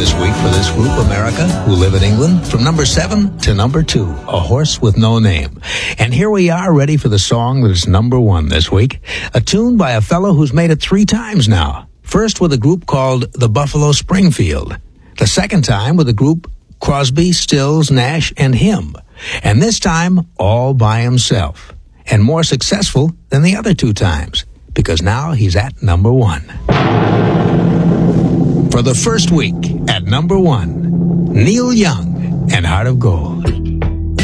this week for this group, America, who live in England, from number 7 to number 2, A Horse with No Name. And here we are, ready for the song that is number 1 this week, a tune by a fellow who's made it 3 times now. First with a group called the Buffalo Springfield. The second time with a group Crosby, Stills, Nash, and him. And this time, all by himself. And more successful than the other 2 times, because now he's at number 1. For the first week, at number 1, Neil Young and Heart of Gold.